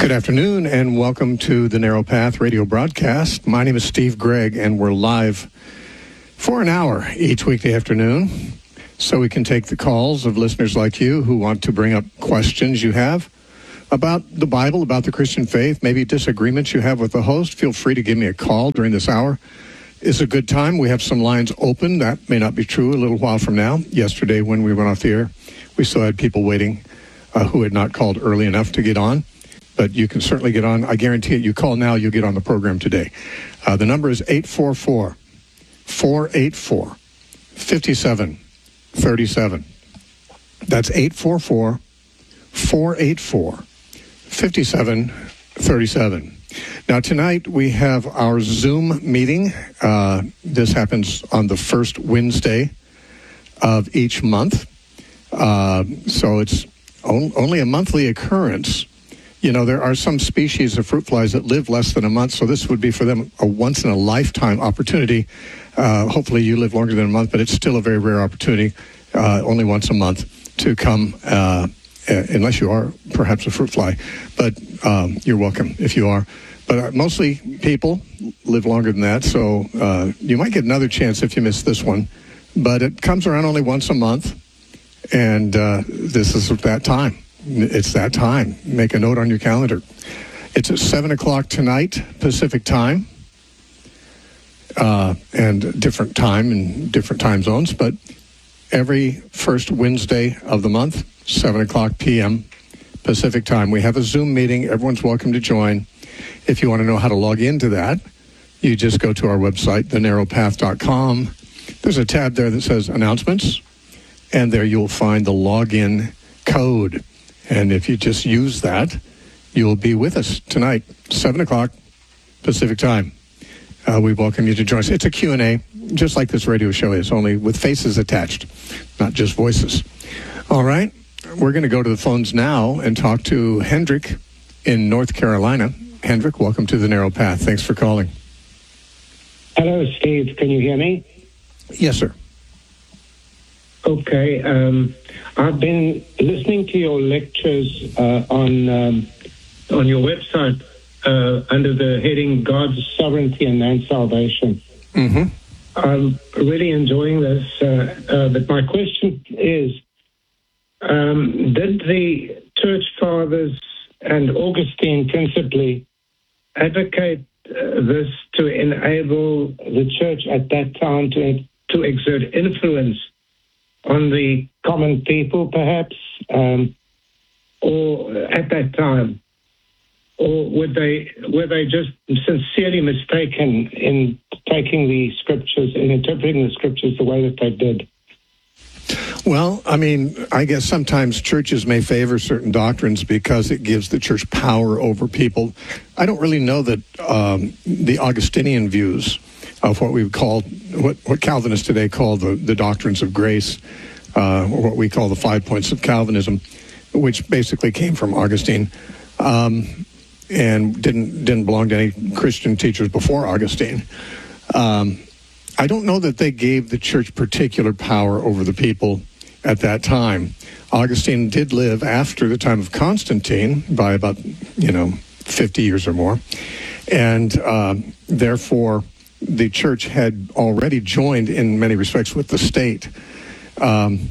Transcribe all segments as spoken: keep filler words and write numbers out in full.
Good afternoon and welcome to the Narrow Path radio broadcast. My name is Steve Gregg and we're live for an hour each weekday afternoon so we can take the calls of listeners like you who want to bring up questions you have about the Bible, about the Christian faith, maybe disagreements you have with the host. Feel free to give me a call during this hour. It's a good time. We have some lines open. That may not be true a little while from now. Yesterday when we went off the air, we still had people waiting uh, who had not called early enough to get on. But you can certainly get on. I guarantee it. You call now, you'll get on the program today. Uh, the number is eight four four, four eight four, five seven three seven. That's eight four four, four eight four, five seven three seven. Now, tonight we have our Zoom meeting. Uh, this happens on the first Wednesday of each month. Uh, so it's on, only a monthly occurrence. You know, there are some species of fruit flies that live less than a month, so this would be for them a once-in-a-lifetime opportunity. Uh, hopefully you live longer than a month, but it's still a very rare opportunity, uh, only once a month, to come, uh, unless you are perhaps a fruit fly. But um, you're welcome if you are. But uh, mostly people live longer than that, so uh, you might get another chance if you miss this one. But it comes around only once a month, and uh, this is that time. It's that time. Make a note on your calendar. It's at seven o'clock tonight, Pacific time, uh, and different time in different time zones, but every first Wednesday of the month, seven o'clock p.m. Pacific time. We have a Zoom meeting. Everyone's welcome to join. If you want to know how to log into that, you just go to our website, the narrow path dot com. There's a tab there that says Announcements, and there you'll find the login code. And if you just use that, you'll be with us tonight, seven o'clock Pacific time. Uh, we welcome you to join us. It's a Q and A, just like this radio show is, only with faces attached, not just voices. All right, we're going to go to the phones now and talk to Hendrik in North Carolina. Hendrik, welcome to the Narrow Path. Thanks for calling. Hello, Steve. Can you hear me? Yes, sir. Okay. Um, I've been listening to your lectures uh, on um, on your website uh, under the heading God's Sovereignty and Man's Salvation. Mm-hmm. I'm really enjoying this, uh, uh, but my question is, um, did the Church Fathers and Augustine principally advocate uh, this to enable the Church at that time to to exert influence on the common people, perhaps, um, or at that time, or would they were they just sincerely mistaken in taking the scriptures and interpreting the scriptures the way that they did? Well, I mean, I guess sometimes churches may favor certain doctrines because it gives the church power over people. I don't really know that um, the Augustinian views of what we would call, what, what Calvinists today call the, the doctrines of grace, uh, or what we call the five points of Calvinism, which basically came from Augustine, um, and didn't didn't belong to any Christian teachers before Augustine. Um, I don't know that they gave the church particular power over the people at that time. Augustine did live after the time of Constantine by about, you know, fifty years or more, and uh, therefore the church had already joined in many respects with the state. Um,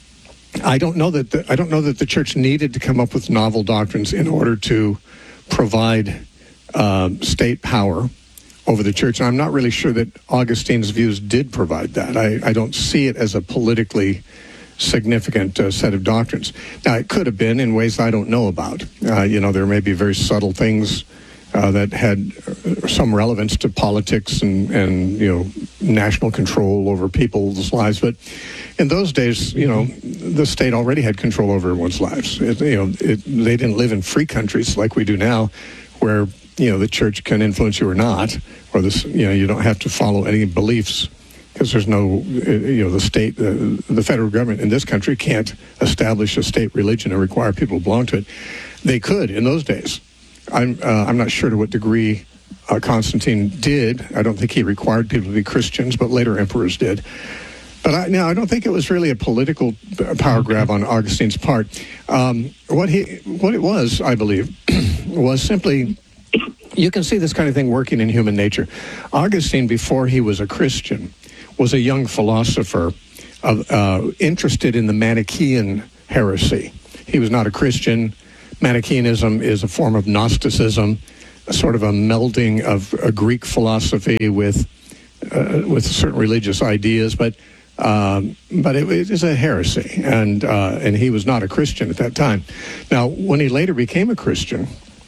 I don't know that the, I don't know that the church needed to come up with novel doctrines in order to provide uh, state power over the church. And I'm not really sure that Augustine's views did provide that. I, I don't see it as a politically significant uh, set of doctrines. Now, it could have been in ways I don't know about. Uh, you know, there may be very subtle things Uh, that had some relevance to politics and, and, you know, national control over people's lives. But in those days, you know, the state already had control over everyone's lives. It, you know, it, they didn't live in free countries like we do now, where, you know, the church can influence you or not, or this, you know, you don't have to follow any beliefs because there's no, you know, the state, uh, the federal government in this country can't establish a state religion or require people to belong to it. They could in those days. I'm uh, I'm not sure to what degree uh, Constantine did. I don't think he required people to be Christians, but later emperors did. But I, now I don't think it was really a political power grab on Augustine's part. Um, what he what it was, I believe, was simply, you can see this kind of thing working in human nature. Augustine, before he was a Christian, was a young philosopher uh, uh, interested in the Manichaean heresy. He was not a Christian. Manichaeanism is a form of Gnosticism, a sort of a melding of a Greek philosophy with uh, with certain religious ideas, but um, but it, it is a heresy, and uh, and he was not a Christian at that time. Now, when he later became a Christian,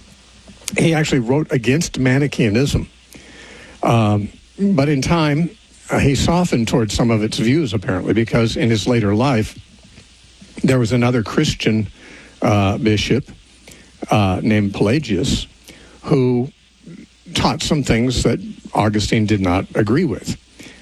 he actually wrote against Manichaeanism, um, but in time uh, he softened towards some of its views, apparently, because in his later life there was another Christian uh, bishop uh, named Pelagius who taught some things that Augustine did not agree with.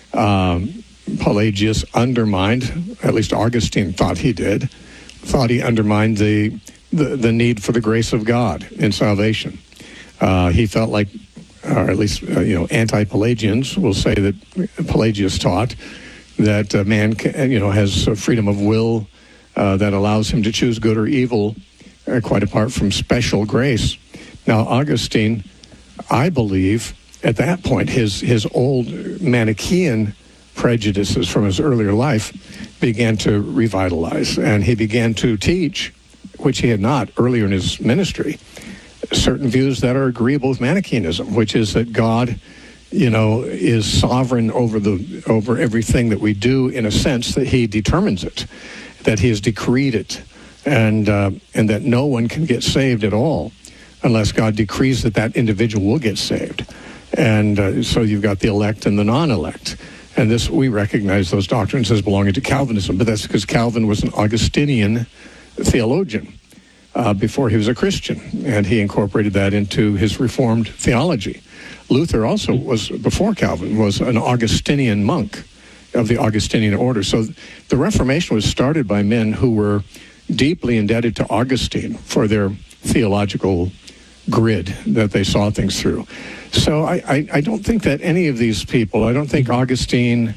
Um, Pelagius undermined, at least Augustine thought he did, thought he undermined the the, the need for the grace of God in salvation. Uh, he felt like, or at least uh, you know, anti-Pelagians will say that Pelagius taught that uh, man, can, you know, has a freedom of will uh, that allows him to choose good or evil, uh, quite apart from special grace. Now, Augustine, I believe, at that point, his his old Manichaean prejudices from his earlier life began to revitalize, and he began to teach, which he had not earlier in his ministry, certain views that are agreeable with Manichaeanism, which is that God, you know, is sovereign over the over everything that we do, in a sense that he determines it, that he has decreed it, and uh, and that no one can get saved at all unless God decrees that that individual will get saved. And uh, so you've got the elect and the non-elect. And this, we recognize those doctrines as belonging to Calvinism, but that's because Calvin was an Augustinian theologian uh, before he was a Christian, and he incorporated that into his Reformed theology. Luther also was, before Calvin, was an Augustinian monk of the Augustinian order. So the Reformation was started by men who were deeply indebted to Augustine for their theological grid that they saw things through. So I, I, I don't think that any of these people, I don't think Augustine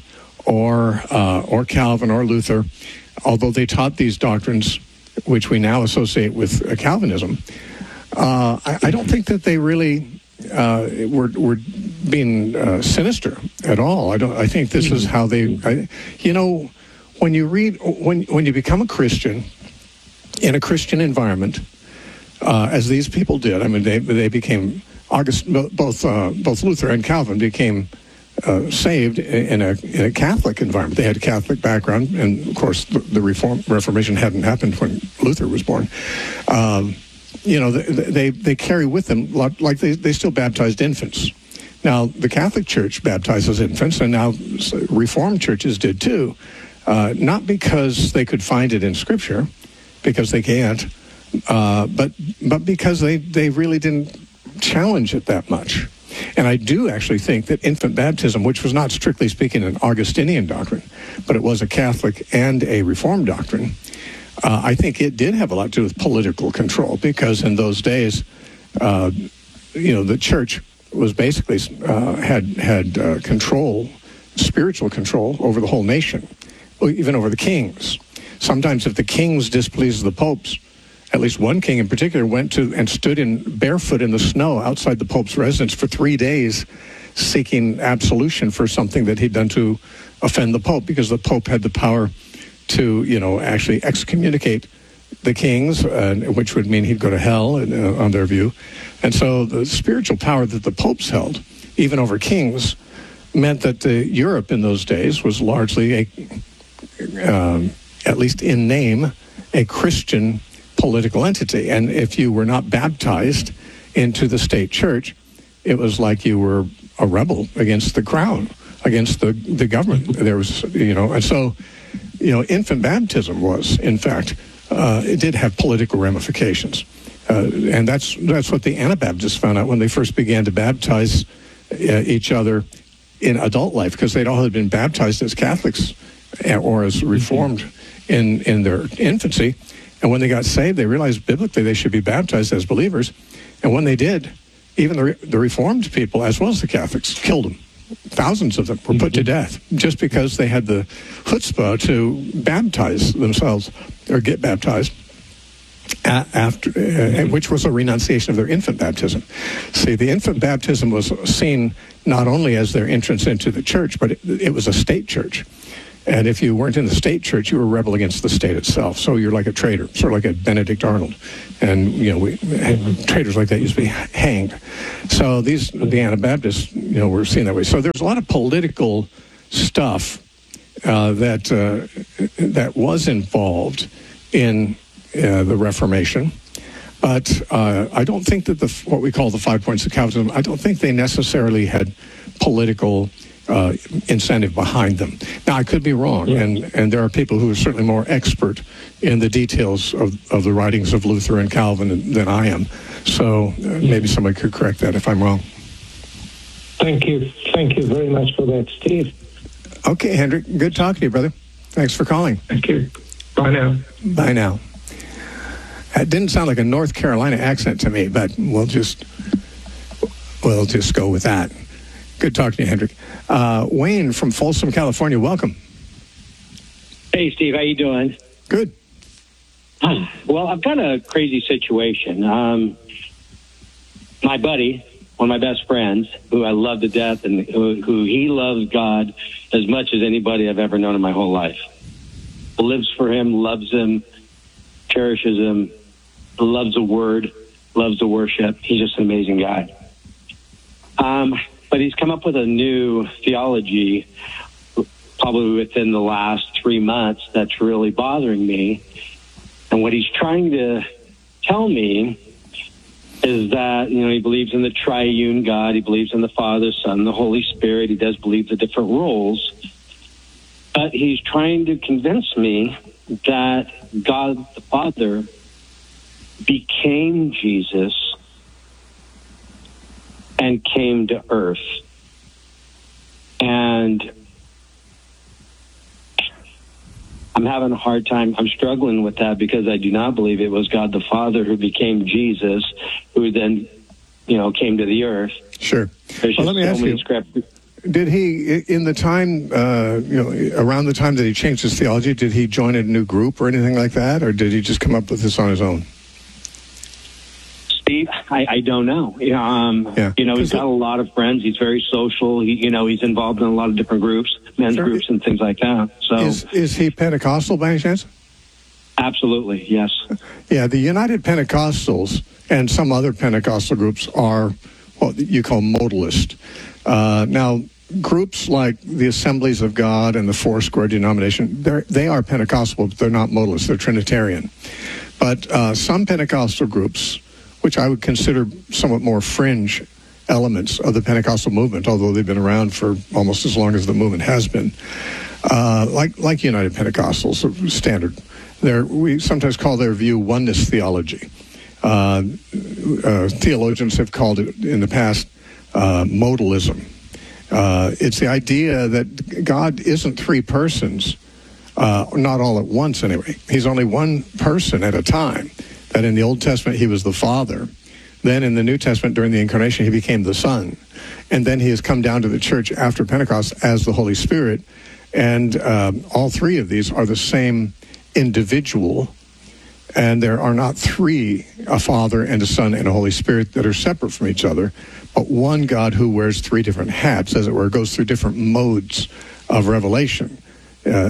or uh, or Calvin or Luther, although they taught these doctrines, which we now associate with uh, Calvinism, uh, I, I don't think that they really uh, were were being uh, sinister at all. I don't. I think this is how they. I, you know, when you read when when you become a Christian in a Christian environment, Uh, as these people did. I mean, they they became August. Both uh, both Luther and Calvin became uh, saved in a in a Catholic environment. They had a Catholic background, and of course, the, the Reform, Reformation hadn't happened when Luther was born. Um, you know, they, they they carry with them, like they they still baptized infants. Now, the Catholic Church baptizes infants, and now Reformed churches did too. Uh, not because they could find it in Scripture, because they can't. Uh, but but because they, they really didn't challenge it that much. And I do actually think that infant baptism, which was not strictly speaking an Augustinian doctrine, but it was a Catholic and a Reformed doctrine, uh, I think it did have a lot to do with political control, because in those days, uh, you know, the church was basically uh, had had uh, control, spiritual control over the whole nation, even over the kings. Sometimes if the kings displeased the popes, at least one king in particular went to and stood in barefoot in the snow outside the Pope's residence for three days seeking absolution for something that he'd done to offend the Pope, because the Pope had the power to, you know, actually excommunicate the kings, uh, which would mean he'd go to hell uh, on their view. And so the spiritual power that the popes held, even over kings, meant that uh, Europe in those days was largely, a, um, at least in name, a Christian political entity. And if you were not baptized into the state church, it was like you were a rebel against the crown, against the, the government. There was, you know, and so, you know, infant baptism was, in fact, uh, it did have political ramifications. Uh, and that's that's what the Anabaptists found out when they first began to baptize uh, each other in adult life, because they'd all had been baptized as Catholics or as Reformed in, in their infancy. And when they got saved, they realized biblically they should be baptized as believers. And when they did, even the, the Reformed people, as well as the Catholics, killed them. Thousands of them were put to death just because they had the chutzpah to baptize themselves or get baptized. after, uh, which was a renunciation of their infant baptism. See, the infant baptism was seen not only as their entrance into the church, but it, it was a state church. And if you weren't in the state church, you were a rebel against the state itself. So you're like a traitor, sort of like a Benedict Arnold. And, you know, we, traitors like that used to be hanged. So these, the Anabaptists, you know, were seen that way. So there's a lot of political stuff uh, that uh, that was involved in uh, the Reformation. But uh, I don't think that the what we call the five points of Calvinism, I don't think they necessarily had political uh, incentive behind them. Now, I could be wrong, yeah. and, and there are people who are certainly more expert in the details of, of the writings of Luther and Calvin than I am. So uh, maybe somebody could correct that if I'm wrong. Thank you. Thank you very much for that, Steve. Okay, Hendrik, good talking to you, brother. Thanks for calling. Thank you. Bye now. Bye now. That didn't sound like a North Carolina accent to me, but we'll just we'll just go with that. Good talking to you, Hendrik. Uh, Wayne from Folsom, California, welcome. Hey, Steve, how you doing? Good. Well, I've got a crazy situation. Um, my buddy, one of my best friends, who I love to death, and who, who he loves God as much as anybody I've ever known in my whole life. Lives for him, loves him, cherishes him, loves the word, loves the worship. He's just an amazing guy. Um, but he's come up with a new theology probably within the last three months that's really bothering me. And what he's trying to tell me is that, you know, he believes in the triune God. He believes in the Father, Son, the Holy Spirit. He does believe the different roles. But he's trying to convince me that God the Father became Jesus and came to earth. And I'm having a hard time. I'm struggling with that because I do not believe it was God the Father who became Jesus, who then, you know, came to the earth. Sure. There's well, just let me so ask many you. scriptures. Did he, in the time, uh, you know, around the time that he changed his theology, did he join a new group or anything like that, or did he just come up with this on his own? Steve, I, I don't know. Um, yeah. You know, he's got a lot of friends. He's very social. He, you know, he's involved in a lot of different groups, men's sure. groups and things like that. So, is, is he Pentecostal by any chance? Absolutely, yes. Yeah, the United Pentecostals and some other Pentecostal groups are what you call modalist. Uh, now, groups like the Assemblies of God and the Foursquare denomination, they are Pentecostal, but they're not modalist. They're Trinitarian. But uh, some Pentecostal groups, which I would consider somewhat more fringe elements of the Pentecostal movement, although they've been around for almost as long as the movement has been, uh, like like United Pentecostals, standard. They're, we sometimes call their view oneness theology. Uh, uh, theologians have called it in the past uh, modalism. Uh, it's the idea that God isn't three persons, uh, not all at once anyway. He's only one person at a time. That in the Old Testament, he was the Father. Then in the New Testament, during the Incarnation, he became the Son. And then he has come down to the church after Pentecost as the Holy Spirit. And uh, all three of these are the same individual. And there are not three, a Father and a Son and a Holy Spirit, that are separate from each other, but one God who wears three different hats, as it were, goes through different modes of revelation. Uh,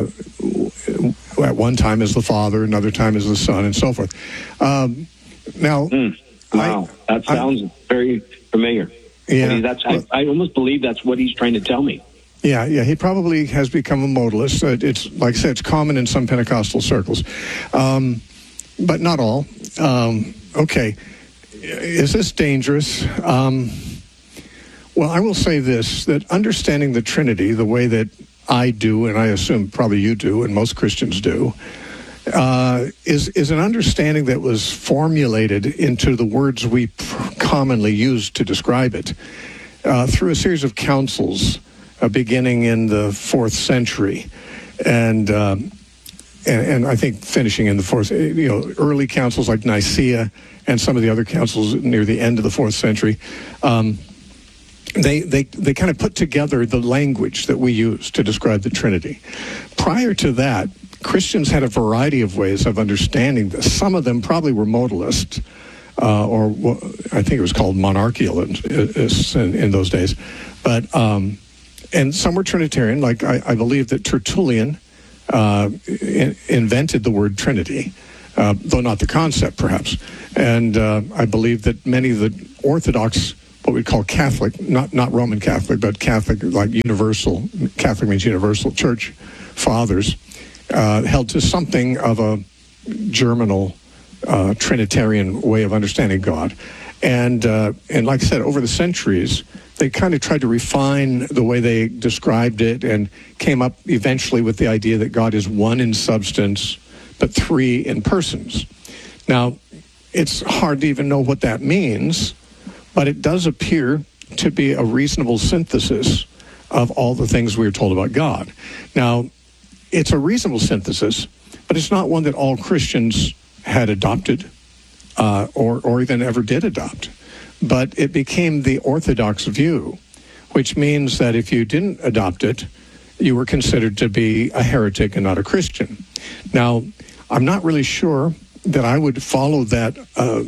at one time is the Father, another time is the Son, and so forth. Um, now, mm, wow, I, that sounds I, very familiar. Yeah, that's, I, I almost believe that's what he's trying to tell me. Yeah, yeah, he probably has become a modalist. Uh, it's like I said, it's common in some Pentecostal circles, um, but not all. Um, okay, is this dangerous? Um, well, I will say this: that understanding the Trinity the way that I do, and I assume probably you do, and most Christians do, uh, is is an understanding that was formulated into the words we pr- commonly use to describe it uh, through a series of councils uh, beginning in the fourth century, and, um, and and I think finishing in the fourth. You know, early councils like Nicaea and some of the other councils near the end of the fourth century. Um, They, they they kind of put together the language that we use to describe the Trinity. Prior to that, Christians had a variety of ways of understanding this. Some of them probably were modalist, uh, or what, I think it was called monarchialists in, in those days. But um, and some were Trinitarian. Like I, I believe that Tertullian uh, in, invented the word Trinity, uh, though not the concept, perhaps. And uh, I believe that many of the Orthodox, what we call Catholic, not not Roman Catholic, but Catholic, like universal, Catholic means universal church fathers, uh, held to something of a germinal uh, Trinitarian way of understanding God. And, uh, and like I said, over the centuries, they kind of tried to refine the way they described it and came up eventually with the idea that God is one in substance, but three in persons. Now, it's hard to even know what that means, but it does appear to be a reasonable synthesis of all the things we were told about God. Now, it's a reasonable synthesis, but it's not one that all Christians had adopted uh, or, or even ever did adopt. But it became the orthodox view, which means that if you didn't adopt it, you were considered to be a heretic and not a Christian. Now, I'm not really sure that I would follow that uh,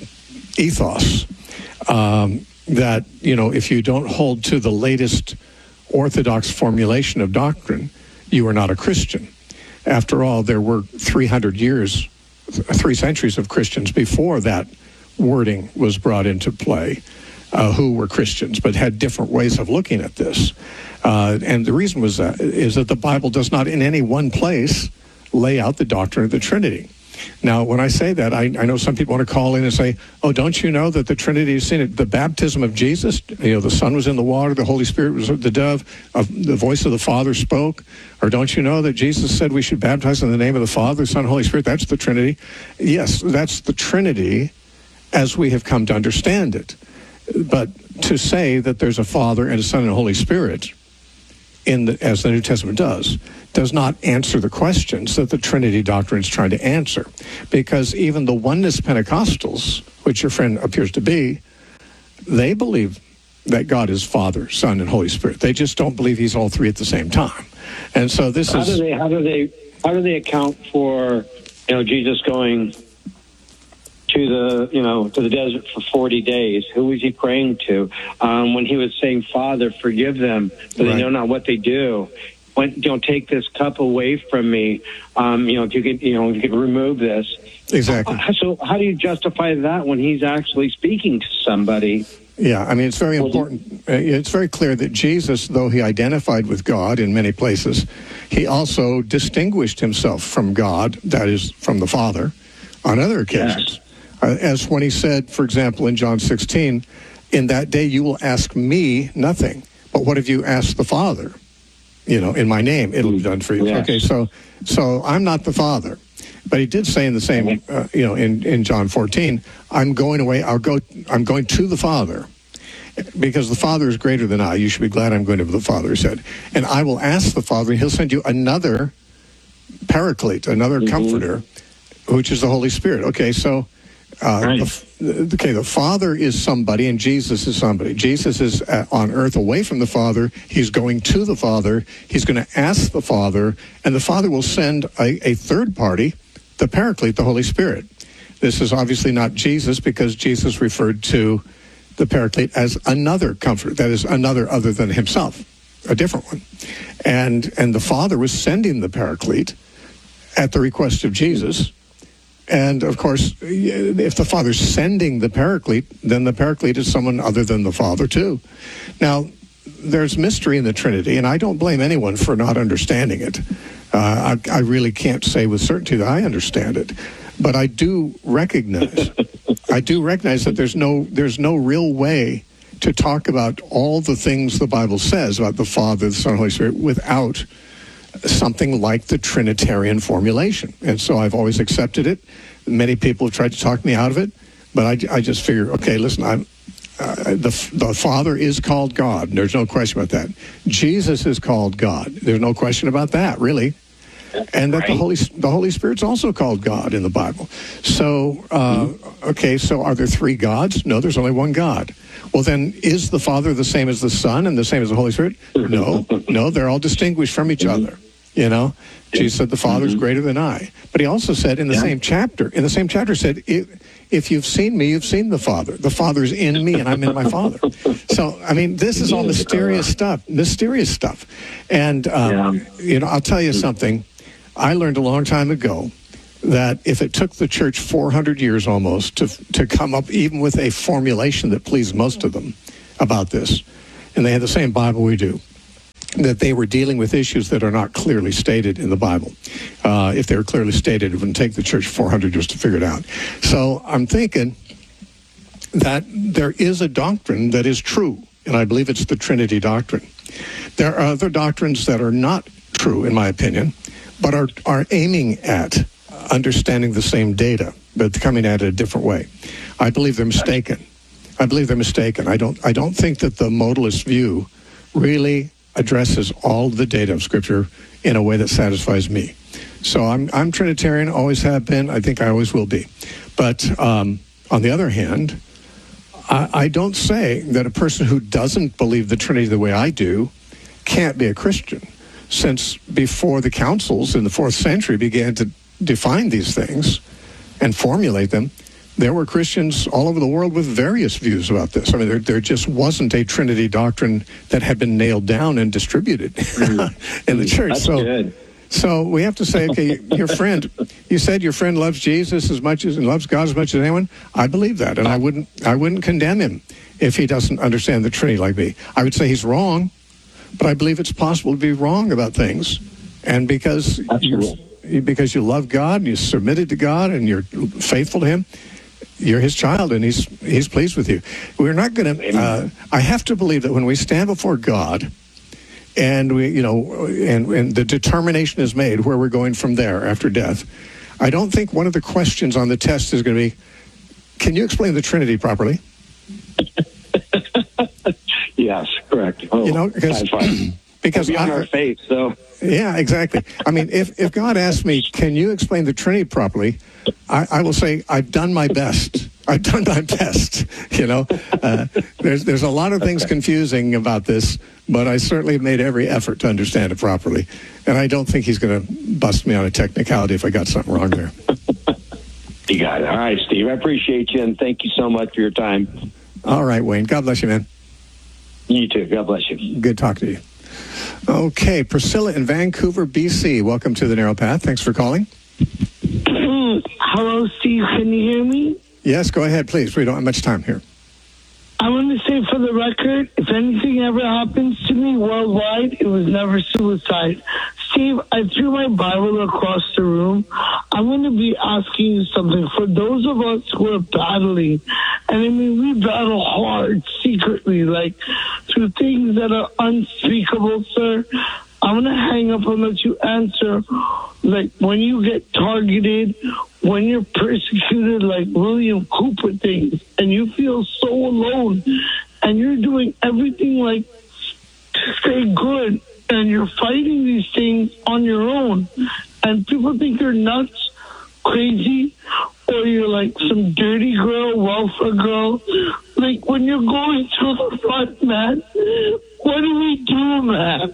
ethos, um, that, you know, if you don't hold to the latest orthodox formulation of doctrine, you are not a Christian. After all, there were three hundred years, three centuries of Christians before that wording was brought into play, uh, who were Christians, but had different ways of looking at this. Uh, and the reason was that, is that the Bible does not in any one place lay out the doctrine of the Trinity. Now, when I say that, I, I know some people want to call in and say, oh, don't you know that the Trinity is seen at the baptism of Jesus? You know, the Son was in the water, the Holy Spirit was the dove, uh, the voice of the Father spoke. Or don't you know that Jesus said we should baptize in the name of the Father, Son, Holy Spirit? That's the Trinity. Yes, that's the Trinity as we have come to understand it. But to say that there's a Father and a Son and a Holy Spirit, in the, as the New Testament does, does not answer the questions that the Trinity doctrine is trying to answer. Because even the oneness Pentecostals, which your friend appears to be, they believe that God is Father, Son, and Holy Spirit. They just don't believe he's all three at the same time. And so this how is... Do they, how do they how do they account for, you know, Jesus going to the, you know, to the desert for forty days? Who was he praying to? Um, when he was saying, Father, forgive them, for they Right. know not what they do. When, you know, take this cup away from me. Um, you know, if you could, you know, if you could remove this. Exactly. So how do you justify that when he's actually speaking to somebody? Yeah, I mean, it's very important. Uh, It's very clear that Jesus, though he identified with God in many places, he also distinguished himself from God, that is, from the Father, on other occasions. Yes. Uh, as when he said, for example, in John sixteen, in that day you will ask me nothing, but what have you asked the Father? You know, in my name, it'll be done for you. Yes. Okay, so so I'm not the Father. But he did say in the same, uh, you know, in, in John fourteen, I'm going away, I'll go, I'm going to the Father, because the Father is greater than I. You should be glad I'm going to the Father, he said. And I will ask the Father, and he'll send you another paraclete, another mm-hmm. comforter, which is the Holy Spirit. Okay, so, uh, right. the, okay, the Father is somebody, and Jesus is somebody. Jesus is uh, on earth away from the Father. He's going to the Father. He's going to ask the Father, and the Father will send a, a third party, the Paraclete, the Holy Spirit. This is obviously not Jesus, because Jesus referred to the Paraclete as another comforter, that is another other than himself, a different one. And and the Father was sending the Paraclete at the request of Jesus. And of course, if the Father's sending the Paraclete, then the Paraclete is someone other than the Father too. Now, there's mystery in the Trinity, and I don't blame anyone for not understanding it. Uh, I, I really can't say with certainty that I understand it, but I do recognize, I do recognize that there's no, there's no real way to talk about all the things the Bible says about the Father, the Son, and Holy Spirit without something like the Trinitarian formulation. And so I've always accepted it. Many people have tried to talk me out of it, but I, I just figure, okay, listen, I'm, Uh, the the Father is called God. There's no question about that. Jesus is called God. There's no question about that, really. And that right. the Holy the Holy Spirit's also called God in the Bible. So, uh, mm-hmm. okay, so are there three gods? No, there's only one God. Well, then, is the Father the same as the Son and the same as the Holy Spirit? No, no, they're all distinguished from each mm-hmm. other. You know, Jesus said the Father's mm-hmm. greater than I. But he also said in the yeah. same chapter, in the same chapter said, if, if you've seen me, you've seen the Father. The Father's in me and I'm in my Father. So, I mean, this is all mysterious stuff, mysterious stuff. And, um, yeah. you know, I'll tell you something. I learned a long time ago that if it took the church four hundred years almost to to come up even with a formulation that pleased most of them about this, and they had the same Bible we do, that they were dealing with issues that are not clearly stated in the Bible. Uh, if they were clearly stated, it wouldn't take the church four hundred years to figure it out. So I'm thinking that there is a doctrine that is true, and I believe it's the Trinity doctrine. There are other doctrines that are not true, in my opinion, but are, are aiming at understanding the same data, but coming at it a different way. I believe they're mistaken. I believe they're mistaken. I don't, I don't think that the modalist view really addresses all the data of Scripture in a way that satisfies me. So I'm I'm Trinitarian, always have been. I think I always will be. But um, on the other hand, I, I don't say that a person who doesn't believe the Trinity the way I do can't be a Christian, since before the councils in the fourth century began to define these things and formulate them, there were Christians all over the world with various views about this. I mean, there, there just wasn't a Trinity doctrine that had been nailed down and distributed mm. in the church. That's so, good. so we have to say, okay, your friend, you said your friend loves Jesus as much as and loves God as much as anyone. I believe that, and I wouldn't, I wouldn't condemn him if he doesn't understand the Trinity like me. I would say he's wrong, but I believe it's possible to be wrong about things, and because Absolutely. you're, because you love God and you're submitted to God and you're faithful to him, you're his child, and he's he's pleased with you. We're not going to. Uh, I have to believe that when we stand before God, and we, you know, and, and the determination is made where we're going from there after death, I don't think one of the questions on the test is going to be, "Can you explain the Trinity properly?" Yes, correct. Oh, you know, because because on our faith. So yeah, exactly. I mean, if if God asks me, "Can you explain the Trinity properly?" I, I will say, I've done my best. I've done my best. You know, uh, there's there's a lot of things okay. confusing confusing about this, but I certainly have made every effort to understand it properly. And I don't think he's going to bust me on a technicality if I got something wrong there. You got it. All right, Steve. I appreciate you, and thank you so much for your time. All right, Wayne. God bless you, man. You too. God bless you. Good talking to you. Okay, Priscilla in Vancouver, B C. Welcome to the Narrow Path. Thanks for calling. Hello, Steve. Can you hear me? Yes, go ahead, please. We don't have much time here. I want to say for the record, if anything ever happens to me worldwide, it was never suicide. Steve, I threw my Bible across the room. I'm going to be asking you something. For those of us who are battling, and I mean, we battle hard secretly, like through things that are unspeakable, sir. I'm going to hang up and let you answer. Like when you get targeted, when you're persecuted like William Cooper things, and you feel so alone, and you're doing everything like to stay good, and you're fighting these things on your own, and people think you're nuts, crazy, or you're like some dirty girl, welfare girl. Like when you're going through the front, man, what do we do, man?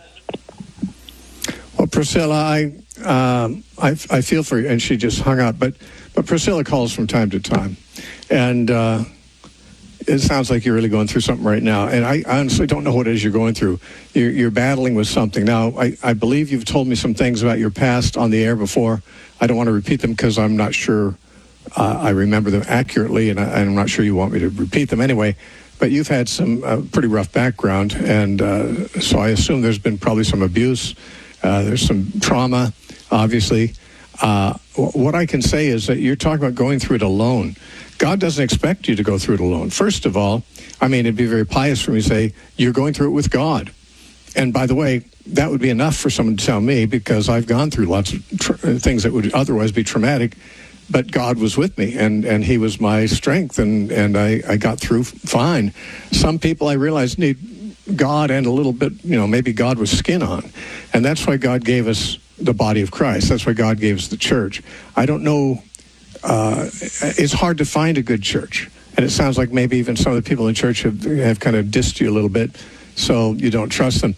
Well, Priscilla, I, um, I I feel for you, and she just hung up. But but Priscilla calls from time to time, and uh, it sounds like you're really going through something right now. And I, I honestly don't know what it is you're going through. You're, you're battling with something. Now, I, I believe you've told me some things about your past on the air before. I don't want to repeat them because I'm not sure uh, I remember them accurately, and, I, I'm not sure you want me to repeat them anyway. But you've had some uh, pretty rough background, and uh, so I assume there's been probably some abuse. Uh, there's some trauma, obviously. Uh, what I can say is that you're talking about going through it alone. God doesn't expect you to go through it alone. First of all, I mean, it'd be very pious for me to say, you're going through it with God. And by the way, that would be enough for someone to tell me, because I've gone through lots of tr- things that would otherwise be traumatic, but God was with me, and, and he was my strength, and, and I, I got through fine. Some people I realize need God and a little bit, you know, maybe God was skin on. And that's why God gave us the body of Christ. That's why God gave us the church. I don't know, uh, it's hard to find a good church. And it sounds like maybe even some of the people in church have, have kind of dissed you a little bit, so you don't trust them.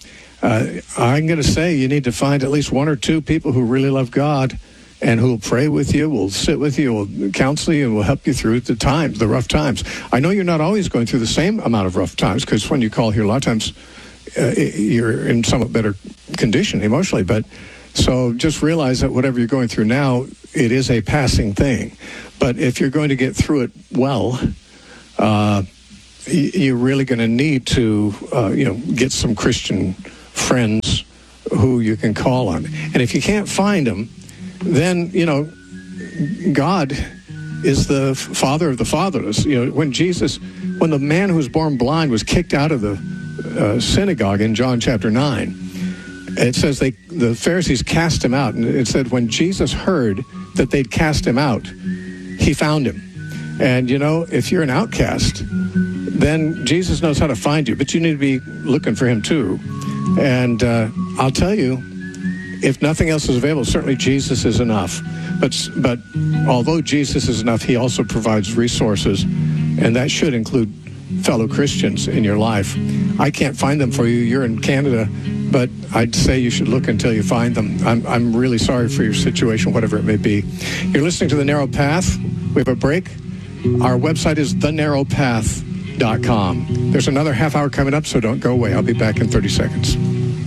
uh, I'm going to say you need to find at least one or two people who really love God and who will pray with you, will sit with you, will counsel you, and will help you through the times, the rough times. I know you're not always going through the same amount of rough times, because when you call here, a lot of times uh, you're in somewhat better condition emotionally. But so just realize that whatever you're going through now, it is a passing thing. But if you're going to get through it well, uh, you're really going to need to, uh, you know, get some Christian friends who you can call on. And if you can't find them, then, you know, God is the father of the fatherless. You know, when Jesus, when the man who was born blind was kicked out of the uh, synagogue in John chapter nine, it says they, the Pharisees cast him out. And it said when Jesus heard that they'd cast him out, he found him. And, you know, if you're an outcast, then Jesus knows how to find you. But you need to be looking for him, too. And uh, I'll tell you, if nothing else is available, certainly Jesus is enough. But but although Jesus is enough, he also provides resources, and that should include fellow Christians in your life. I can't find them for you. You're in Canada, but I'd say you should look until you find them. I'm, I'm really sorry for your situation, whatever it may be. You're listening to The Narrow Path. We have a break. Our website is the narrow path dot com. There's another half hour coming up, so don't go away. I'll be back in thirty seconds.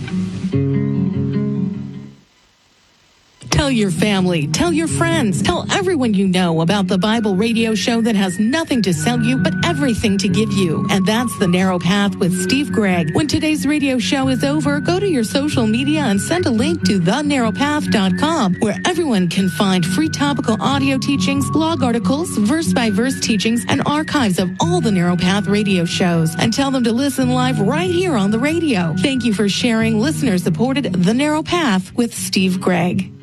Tell your family, tell your friends, tell everyone you know about the Bible radio show that has nothing to sell you but everything to give you. And that's The Narrow Path with Steve Gregg. When today's radio show is over, go to your social media and send a link to the narrow path dot com, where everyone can find free topical audio teachings, blog articles, verse-by-verse teachings, and archives of all the Narrow Path radio shows. And tell them to listen live right here on the radio. Thank you for sharing listener-supported The Narrow Path with Steve Gregg.